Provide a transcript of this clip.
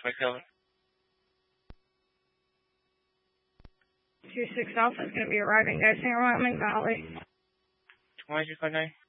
my code. 26 Alpha is going to be arriving, guys. Here, Wyoming Valley. Why is your code 9?